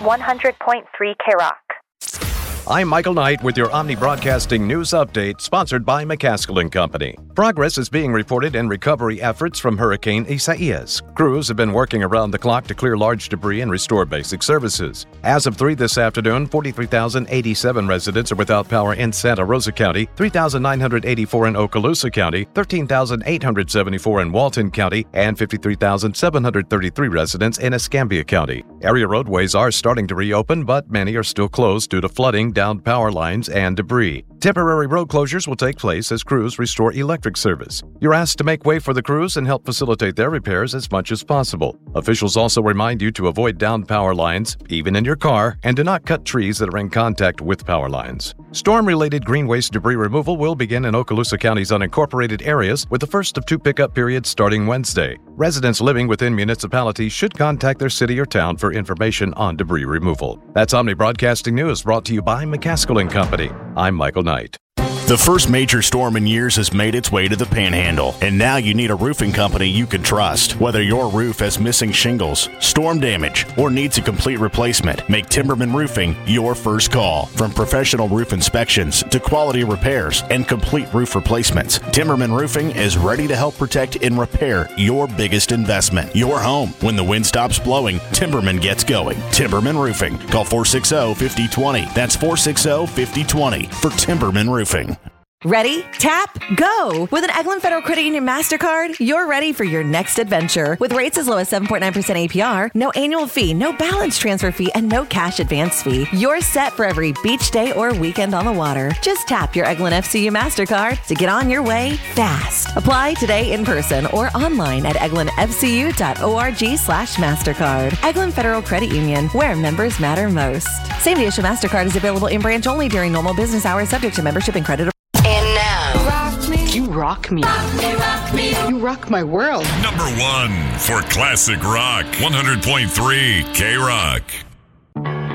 100.3 K-Rock. I'm Michael Knight with your Omni Broadcasting News Update, sponsored by McCaskill & Company. Progress is being reported in recovery efforts from Hurricane Isaias. Crews have been working around the clock to clear large debris and restore basic services. As of 3 this afternoon, 43,087 residents are without power in Santa Rosa County, 3,984 in Okaloosa County, 13,874 in Walton County, and 53,733 residents in Escambia County. Area roadways are starting to reopen, but many are still closed due to flooding, downed power lines, and debris. Temporary road closures will take place as crews restore electric service. You're asked to make way for the crews and help facilitate their repairs as much as possible. Officials also remind you to avoid downed power lines, even in your car, and do not cut trees that are in contact with power lines. Storm-related green waste debris removal will begin in Okaloosa County's unincorporated areas, with the first of 2 pickup periods starting Wednesday. Residents living within municipalities should contact their city or town for information on debris removal. That's Omni Broadcasting News, brought to you by McCaskill & Company. I'm Michael Knight. The first major storm in years has made its way to the Panhandle, and now you need a roofing company you can trust. Whether your roof has missing shingles, storm damage, or needs a complete replacement, make Timberman Roofing your first call. From professional roof inspections to quality repairs and complete roof replacements, Timberman Roofing is ready to help protect and repair your biggest investment, your home. When the wind stops blowing, Timberman gets going. Timberman Roofing. Call 460-5020. That's 460-5020 for Timberman Roofing. Ready, tap, go! With an Eglin Federal Credit Union MasterCard, you're ready for your next adventure. With rates as low as 7.9% APR, no annual fee, no balance transfer fee, and no cash advance fee, you're set for every beach day or weekend on the water. Just tap your Eglin FCU MasterCard to get on your way fast. Apply today in person or online at eglinfcu.org/MasterCard. Eglin Federal Credit Union, where members matter most. Same-day issue MasterCard is available in branch only during normal business hours, subject to membership and credit. And now, rock me. You rock me. Rock me, rock me. You rock my world. Number 1 for classic rock, 100.3 K-Rock.